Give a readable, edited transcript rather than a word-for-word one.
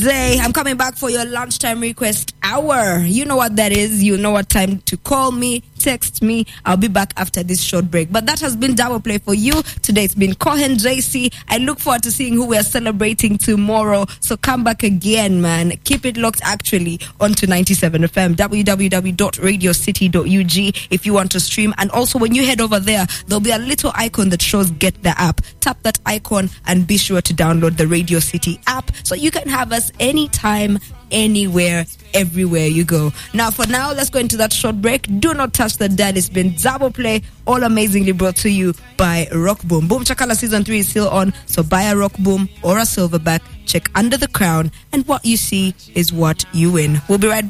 Zay, I'm coming back for your lunchtime request hour. You know what that is. You know what time to call me, text me. I'll be back after this short break. But that has been Double Play for you. Today it's been Cohen JC. I look forward to seeing who we are celebrating tomorrow. So come back again, man. Keep it locked actually onto 97 FM, www.radiocity.ug if you want to stream. And also when you head over there, there'll be a little icon that shows Get the App. Tap that icon and be sure to download the Radio City app so you can have us anytime, anywhere, everywhere you go. Now, for now, let's go into that short break. Do not touch the dial. It's been Double Play, all amazingly brought to you by Rock Boom. Boom Chakala Season 3 is still on, so buy a Rock Boom or a Silverback. Check under the crown, and what you see is what you win. We'll be right back.